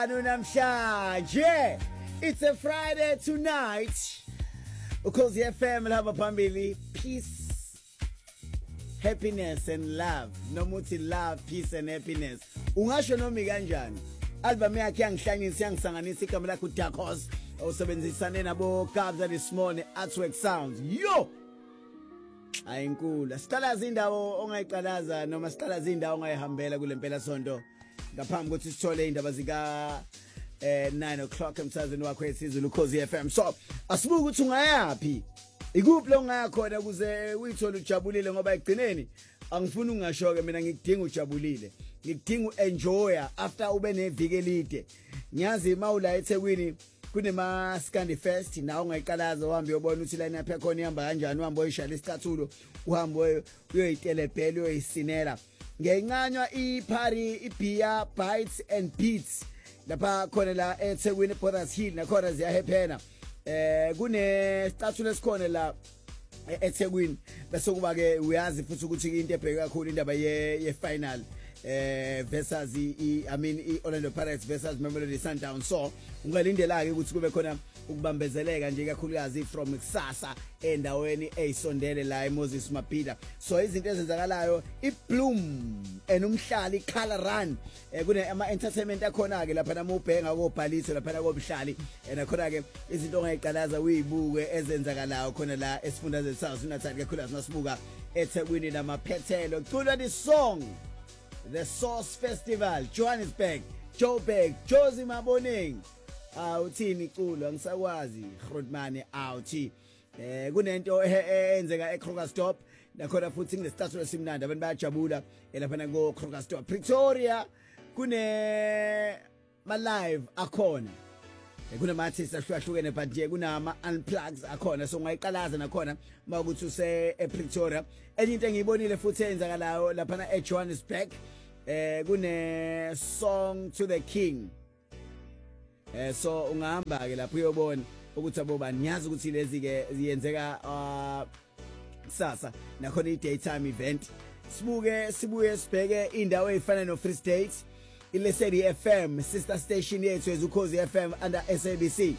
Sihlanu namhlanje. It's a Friday tonight. Ukhozi FM laba phambili. Peace, happiness and love. Nomuthi love, peace and happiness. Ungasho nomi kanjani? Album yakhe yangihlanyisa yangisanganisa igama lakhe Dark Horse. Usebenzisane nabo Kabza this morning Artwork Sounds. Yo! Ayinkulu. Siqalaza indawo ongayiqalaza noma siqalaza indawo ongayihambela kulempela sonto. Ngaphambi kokuthi sithole indaba zika 9 o'clock emsazweni wakho esizulu Ukhozi FM. So, asibuke ukuthi ungayapi. Ikuphi lo ngayakhona kuze uyithole ujabulile ngoba egcineni angifuni ungashoke mina ngikudinga ujabulile. Ngikudinga uenjoya after ube neviki elide. Ngiyazi mawula eThekwini kunema Scandi Fest nawo ungayiqalaza uhambe uyobona ukuthi line up yakhona ihamba kanjani, uhambe uyishala isicathulo, uhambe uyoyitelebhela uyoyisinela. Ngencanywa iparty ibeer bites and beats lapha khona la eThekwini Brothers Hill nakhona ziyahephena. Kune statue esikhona la eThekwini bese kuba ke uyazi futhi ukuthi into ebheke kakhulu indaba ye final versus Orlando Pirates versus Mamelodi Sundowns. So ungalindela ke ukuthi kube khona ukubambezeleka nje kakhulukazi from kusasa endaweni eyisondele la eMoses Mabhida. So izinto ezenzakalayo iBloom enumhlali Color Run kune ama entertainment akhona ke lapha namubhenga kobhaliso lapha kobuhlali nakhona ke izinto ongayiqalaza uyibuke ezenzakalayo khona la esifundazweni South Natal kakhulukazi nasibuka eThekwini namaphethelo culwa the song The Source Festival Johannesburg Joburg Jozi Maboning uthini iculo angisakwazi Grootman awuthi kunento eyenzeka eKrugerstop nakhona futhi ngestatue esimnandi abantu bayajabula lapha ko Krugerstop Pretoria kune ma live akhona kunama artists ahlukahlukene but nje kunama unplugs akhona so ungayiqalaza nakhona mawukuthi use ePretoria. Enye into engiyibonile futhi eyenzakalayo lapha eJohannesburg kune song to the king. So ungahamba ke lapho uyobona ukuthi abobani ngiyazi ukuthi lezi ke ziyenzeka kusasa nakhona i-daytime event. Sibuye sibheke indawo ezifana no Free State iLesedi FM sister station yethu eZukhozi FM under SABC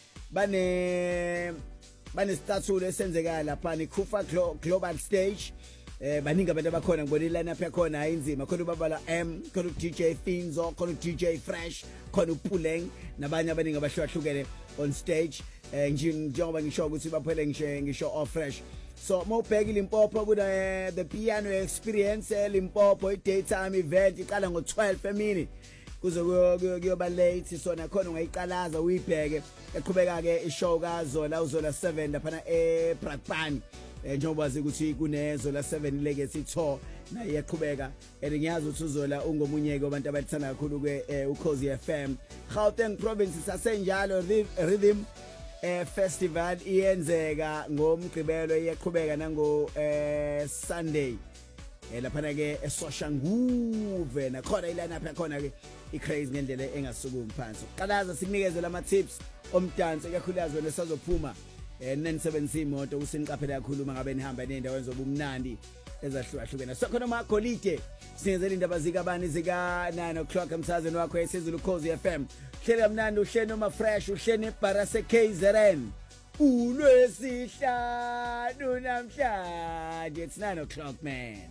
bane statue esenzeka lapha eKhufa Global Stage. Baningi abantu abakhona ngibona iline up yakhona ayinzima khona ubabala M khona uDJ Finzo khona uDJ Fresh khona uPuleng nabanye abaningi abahlukahlukene on stage njengoba ngisho ukuthi baphele ngisho off fresh. So mawubheka iLimpopo kuna the piano experience eLimpopo i-daytime event iqala ngo12 emini kuze kuyoba late. So nakhona ungayiqalaza uyibheke eqhubeka ke ishow kaZola uZola 7 lapha eBrakpan njengoba wazi ukuthi kuneZola 7 Legacy Tour naye yaqhubeka ngiyazi ukuthi uZola ungomunye kwabantu abathanda kakhulu ke Ukhozi FM. Gauteng province sasenjalo Rhythm festival iyenzeka ngomgqibelo iyaqhubeka nango Sunday lapha ke eSoshanguve nakhona iline up yakhona ke icrazy ngendlela engasukumi phansi. Qalaza sikunikeze lama tips omdanso kakhulukazi wena sazophuma 970 imoto usiniqaphela kakhuluma ngabe nihamba nendawo ezobumnandi ezahlukahlukene. So khona magolide sinezela indaba zika bani zika 9 o'clock emsazweni wakho esizulu Ukhozi FM. Hleli kamnandi uhleli noma fresh uhleli eBarase KZN uLwesihlanu namhlanje it's 9 o'clock man.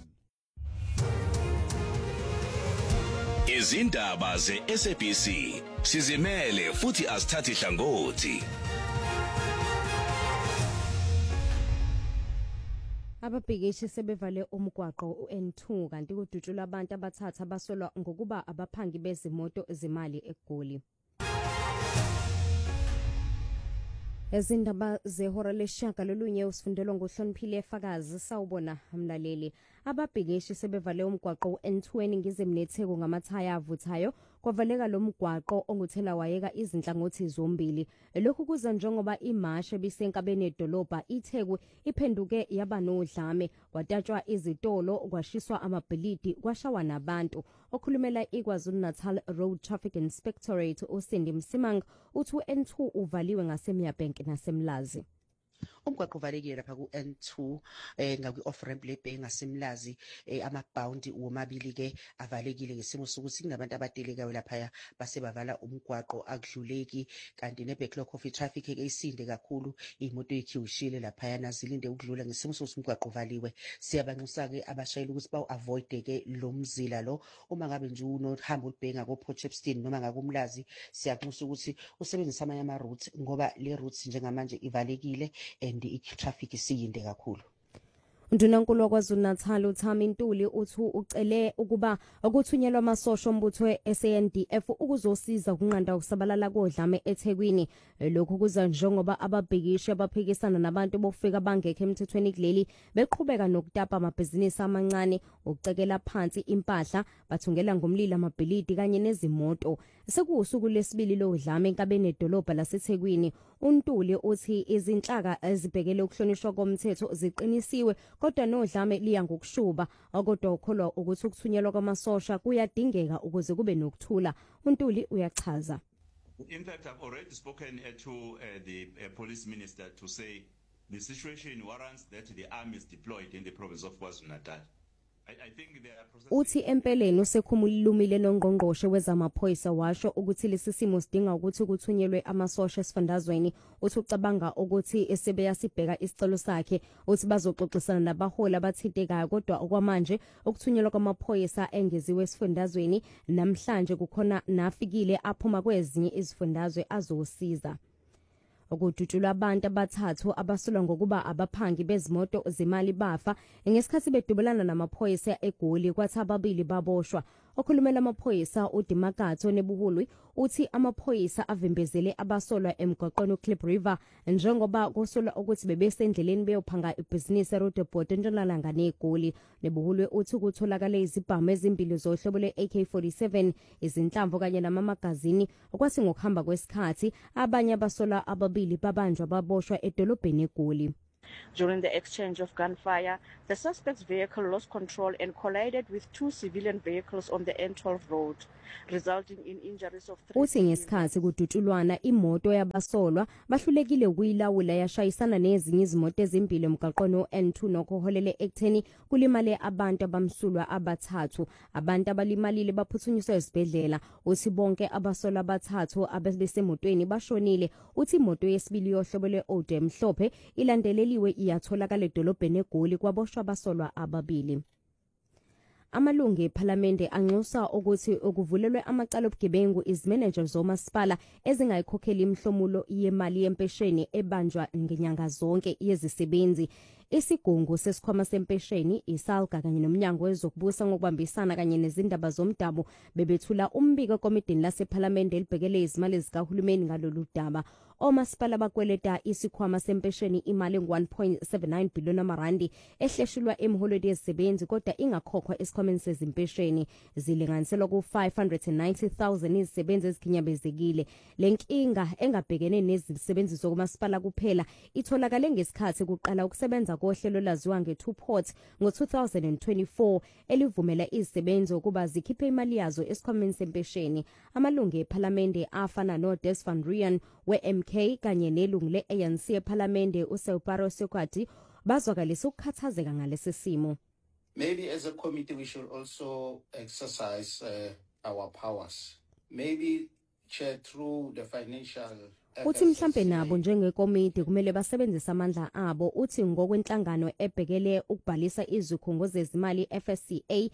Izindaba zeSABC sizimele futhi asithathi hlangothi. Ababhikishi sebevale umgwaqo uN2 kanti kudutshulwa abantu abathathu abasolwa ngokuba abaphangi bezimoto zemali eGoli. Ezindaba zehora leshaka lolunye usifundelwa ngohloniphile efakazi sawubona mlaleli. Ababhikishi sebevale umgwaqo uN2 eningizimu neTheku ngamathaya avuthayo kwavaleka lo mgwaqo onguthela wayeka izinhlangothi zombili. Lokhu kuza njengoba imashe bisenkabeni edolobha iTheku iphenduke yaba nodlame kwatatshwa izitolo kwashiswa amabhilidi kwashawa nabantu. Okhulumela iKwaZulu Natal Road Traffic Inspectorate uSindi Msimang uthi uN2 uvaliwe ngaseMyabank naseMlazi. umgwaqo uvalekile lapha ku N2 ngakwi off ramp lebheke ngasemlazi amabhawundi womabili ke avalekile ngesimo sokuthi kunabantu abatelekayo lapha basebavala umgwaqo akudluleki kanti ne backlog of traffic ke isinde kakhulu imoto ikhiwishile lapha yana zilinde ukudlula ngesimo sokuthi umgwaqo uvaliwe siyabanxusa ke abashayeli ukuthi bawu avoid ke lo mzila lo uma ngabe nje unohambo olibhenga ko Potchefstroom noma ngakumlazi siyaxusa ukuthi usebenzise amanye ama routes ngoba le routes njengamanje ivalekile and i-traffic isiyinde kakhulu. Undunankulu waKwaZulu-Natal uThami Ntuli uthi ucele ukuba ukuthunyelwa amasosha ombutho we-SANDF ukuzosiza ukunqanda ukusabalala kodlame eThekwini. Lokhu kuza njengoba ababhekishi abaphikisana nabantu bofika bangekho emthethweni kuleli beqhubeka nokutapa amabhizinisi amancane ukucekela phansi impahla bathungela ngomlilo amabhilidi kanye nezimoto. Sekuwusuku lesibili lodlame enkabeni edolobha laseThekwini. uNtuli uthi izinhlaka ezibhekele ukuhlonishwa komthetho ziqinisiwe kodwa nodlame liya ngokushuba kodwa ukholwa ukuthi ukuthunyelwa kwamasosha kuyadingeka ukuze kube nokuthula. uNtuli uyachaza. In fact, I've already spoken to the police minister to say the situation warrants that the army is deployed in the province of KwaZulu-Natal. I think there are processes. Uthi empeleni usekhulumile nongqongqoshe wezamaphoyisa washo ukuthi lesi simo sidinga ukuthi kuthunyelwe amasosha esifundazweni. Uthi ucabanga ukuthi esebeyasibheka isicelo sakhe uthi bazoxoxisana nabaholi abathintekayo kodwa okwamanje ukuthunyelwa kwamaphoyisa engeziwe esifundazweni namhlanje kukhona nafikile aphuma kwezinye izifundazwe azosiza. Ukudutshula abantu abathathu abasolwa ngokuba abaphangi bezimoto zemali bafa ngesikhathi bedubulana namaphoyisa eGoli kwathi ababili baboshwa. Okhulumela amaphoyisa uDimakatho nebuhulwi uthi amaphoyisa avimbezele abasolwa emgwaqweni uClip River njengoba kusolwa ukuthi bebesendleleni beyophanga ibhizinisi eRoodeport entshonalanga neGoli. Nebuhulwi uthi kutholakala izibhamu ezimbili zohlobo lwe-AK47 izinhlamvu kanye namamagazini okwasi ngokuhamba kwesikhathi abanye abasolwa ababili babanjwa baboshwa edolobheni eGoli. During the exchange of gunfire, the suspect's vehicle lost control and collided with two civilian vehicles on the N12 road, resulting in injuries of 3. Uthi ngesikhathi kudutshulwana imoto yabasolwa bahlulekile ukuyilawula yashayisana nezinye izimoto ezimbili emgaqweni N2 nokuholele ekutheni kulimale abantu abamsulwa abathathu. Abantu abalimalile baphuthunyiswa esibhedlela. Uthi bonke abasolwa abathathu abebesemotweni bashonile. Uthi imoto yesibili yohlobo lwe-Audi emhlophe ilandeleliwe iyatholakala edolobheni eGoli kwaboshwa abasolwa ababili. Amalungu ePhalamende anxusa ukuthi ukuvulelwe amacala obugebengu izmanagers zomasipala ezingayikhokheli imhlomulo yemali yempesheni ebanjwa ngenyanga zonke yezisebenzi. Isigungu sesikhwama sempesheni iSalga kanye nomnyango wezokubusa ngokubambisana kanye nezindaba zomdabu bebethula umbiko ekomidini lasePhalamende elibhekele izimali zikahulumeni ngalolu daba. Omasipala bakweleta isikhwama sempesheni imali ngu-1.79 billion amarandi ehleshulwa emholweni yezisebenzi kodwa ingakhokhwa esikhwameni sezimpesheni zilinganiselwa ku-590,000 izisebenzi ezikhinyabezekile. Lenkinga engabhekene nezisebenzi zokumasipala kuphela itholakale ngesikhathi kuqala ukusebenza kohlelo laziwa nge-2port ngo-2024 elivumela izisebenzi ukuba zikhiphe imali yazo esikhwameni sempesheni. Amalungu ePhalamende afana noDes van Rooyen we-MK kanye nelungu le-ANC ePhalamende uSeuparo Sekwati bazwakalisa ukukhathazeka ngalesi simo. Maybe as a committee we should also exercise our powers. Maybe chair through the financial. Uthi mhlambe nabo njengekomiti kumele basebenzise amandla abo. Uthi ngokwenhlangano ebhekele ukubhalisa izikhungo zezimali FSCA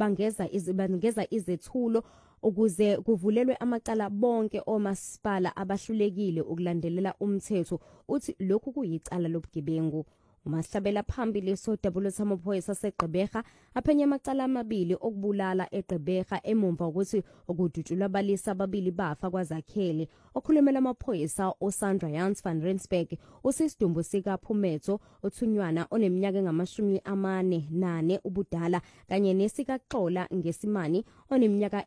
bangeza izethulo ukuze kuvulelwe amacala bonke omasipala abahlulekile ukulandelela umthetho. Uthi lokhu kuyicala lobugebengu. Umahlabela phambili sodabulo amaphoyisa seGqeberha aphenya amacala amabili okubulala eGqeberha emumva ukuthi ukudutshulwa abalisa ababili bafa kwazakhele. Okhulumela amaphoyisa uSandra Jans van Rensburg usisidumbu sikaPhumetho othunywana oneminyaka engamashumi-44 ubudala kanye nesikaXola Ngesimani oneminyaka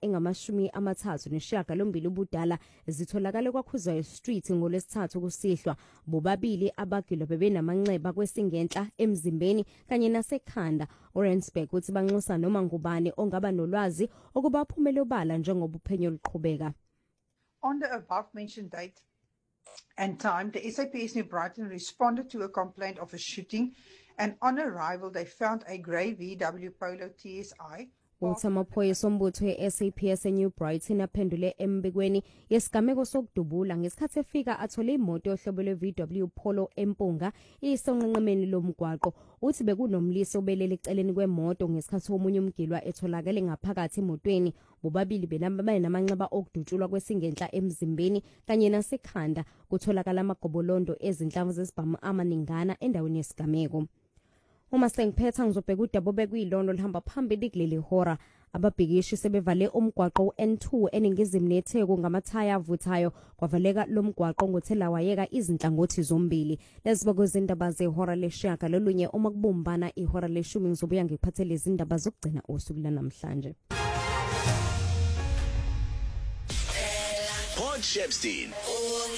engamashumi-39 ubudala zitholakala kwaKhuzwayo Street ngolwesithathu kusihlwa. Bobabili abagilwa bebenamanxeba kwesingenhla emzimbeni kanye nasekhanda. Rensburg uthi banxusa noma ngubani ongaba nolwazi okuba aphumele obala njengoba uphenyo luqhubeka. On the above mentioned date, and time, the SAPS New Brighton responded to a complaint of a shooting, and on arrival they found a grey VW Polo TSI. Uthi amaphoyisa ombutho e-SAPS eNew Brighton aphendule embikweni yesigameko sokudubula ngesikhathi efika athole imoto yohlobo lwe-VW Polo empunga isonqenqemeni lomgwaqo. Uthi bekunomlisi obelele eceleni kwemoto ngesikhathi omunye umgilwa etholakele ngaphakathi emotweni. Bobabili benamanxeba okudutshulwa kwesingenhla emzimbeni kanye nasekhanda. Kutholakala amagobolondo ezinhlamvu zesibhamu amaningana endaweni yesigameko. Uma sengiphetha ngizobheka udaba obekuyilona olihamba phambili kuleli hora. Ababhikishi sebevale umgwaqo N2 eningizimu neTheku ngamathaya avuthayo. Kwavaleka lo mgwaqo ngothela wayeka izinhlangothi zombili. Leziboko izindaba zehora leshaka lolunye uma kubumbana ihora leshumi ngizobuya ngikuphathele izindaba zokugcina usuku lanamhlanje. Port Shepstone